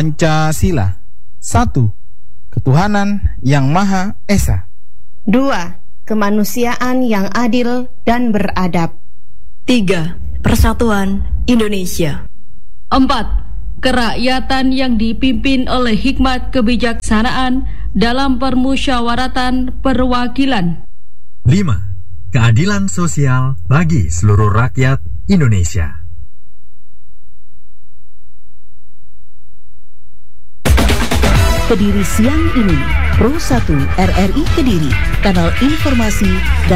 Pancasila. 1. Ketuhanan yang Maha Esa. 2. Kemanusiaan yang adil dan beradab. 3. Persatuan Indonesia. 4. Kerakyatan yang dipimpin oleh hikmat kebijaksanaan dalam permusyawaratan perwakilan. 5. Keadilan sosial bagi seluruh rakyat Indonesia. Kediri siang ini, Pro 1 RRI Kediri, kanal informasi